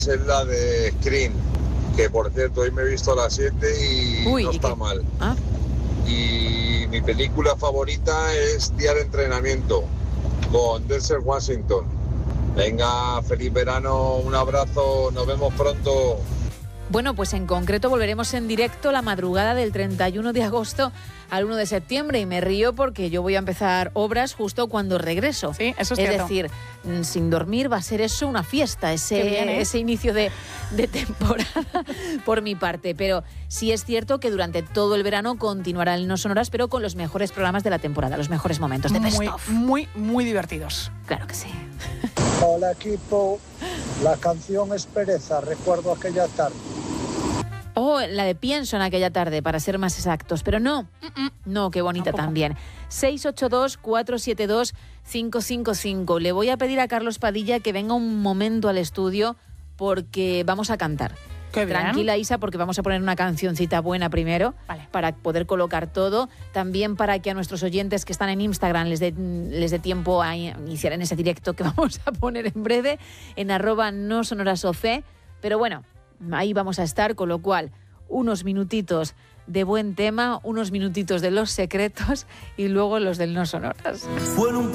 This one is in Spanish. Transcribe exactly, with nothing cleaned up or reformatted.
Es la de Screen, que por cierto hoy me he visto a las siete y Uy, no ¿y está qué? mal. Ah. Y mi película favorita es Día de Entrenamiento, con Denzel Washington. Venga, feliz verano, un abrazo, nos vemos pronto. Bueno, pues en concreto volveremos en directo la madrugada del treinta y uno de agosto al uno de septiembre y me río porque yo voy a empezar obras justo cuando regreso. Sí, eso es Es cierto. decir, sin dormir va a ser eso una fiesta, ese, Qué bien, ¿eh? ese inicio de, de temporada por mi parte. Pero sí es cierto que durante todo el verano continuará el No Sonoras, pero con los mejores programas de la temporada, los mejores momentos de Best Muy, of. muy, muy divertidos. Claro que sí. Hola equipo, la canción es Pereza, recuerdo aquella tarde. Oh, la de Pienso en aquella tarde, para ser más exactos. Pero no, no, qué bonita Tampoco. también. seis ocho dos, cuatro siete dos, cinco cinco cinco. Le voy a pedir a Carlos Padilla que venga un momento al estudio porque vamos a cantar. Qué bien. Tranquila, Isa, porque vamos a poner una cancioncita buena primero, Vale. para poder colocar todo. También para que a nuestros oyentes que están en Instagram les dé les dé tiempo a iniciar en ese directo que vamos a poner en breve, en arroba no sonoras O C. Pero bueno, ahí vamos a estar, con lo cual, unos minutitos de buen tema, unos minutitos de los secretos y luego los del No Sonoras. Fue en un